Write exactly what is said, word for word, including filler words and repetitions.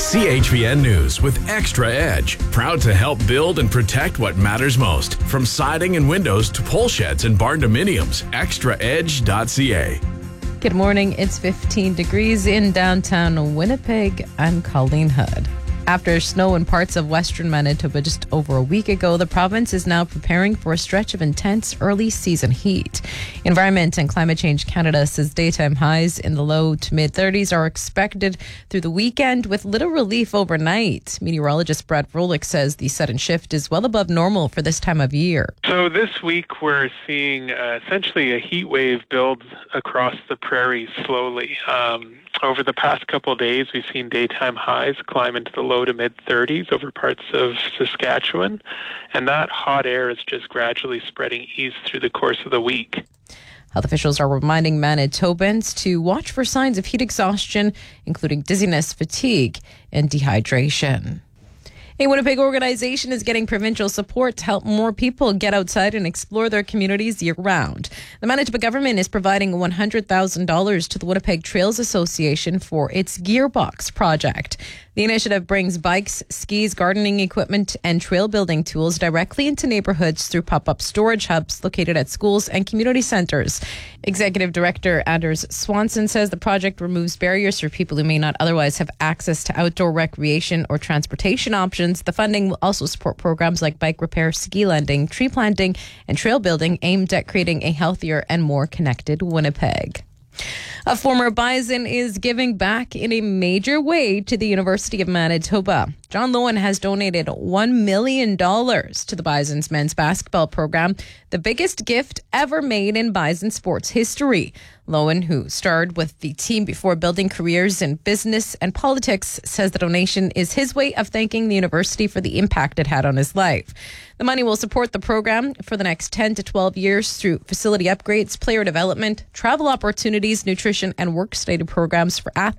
C H V N News with Extra Edge. Proud to help build and protect what matters most. From siding and windows to pole sheds and barn dominiums. extra edge dot c a. Good morning. It's fifteen degrees in downtown Winnipeg. I'm Colleen Hood. After snow in parts of western Manitoba just over a week ago, the province is now preparing for a stretch of intense early season heat. Environment and Climate Change Canada says daytime highs in the low to mid thirties are expected through the weekend with little relief overnight. Meteorologist Brad Vrolik says the sudden shift is well above normal for this time of year. So this week we're seeing uh, essentially a heat wave build across the prairies slowly. Um, over the past couple of days, we've seen daytime highs climb into the low to mid thirties over parts of Saskatchewan, and that hot air is just gradually spreading east through the course of the week. Health officials are reminding Manitobans to watch for signs of heat exhaustion, including dizziness, fatigue, and dehydration. A Winnipeg organization is getting provincial support to help more people get outside and explore their communities year-round. The Manitoba government is providing one hundred thousand dollars to the Winnipeg Trails Association for its Gearbox project. The initiative brings bikes, skis, gardening equipment, and trail building tools directly into neighborhoods through pop-up storage hubs located at schools and community centers. Executive Director Anders Swanson says the project removes barriers for people who may not otherwise have access to outdoor recreation or transportation options. The funding will also support programs like bike repair, ski lending, tree planting, and trail building aimed at creating a healthier and more connected Winnipeg. A former Bison is giving back in a major way to the University of Manitoba. John Lowen has donated one million dollars to the Bison's men's basketball program, the biggest gift ever made in Bison sports history. Lowen, who starred with the team before building careers in business and politics, says the donation is his way of thanking the university for the impact it had on his life. The money will support the program for the next ten to twelve years through facility upgrades, player development, travel opportunities, nutrition, and work-study programs for athletes